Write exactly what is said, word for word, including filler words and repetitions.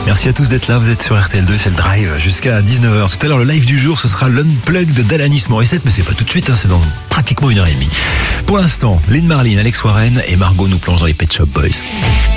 Merci à tous d'être là, vous êtes sur R T L deux, c'est le Drive jusqu'à dix-neuf heures. Tout à l'heure, le live du jour, ce sera l'Unplug de d'Alanis Morissette, mais c'est pas tout de suite, hein, c'est dans pratiquement une heure et demie. Pour l'instant, Lynn Marlin, Alex Warren et Margot nous plongent dans les Pet Shop Boys.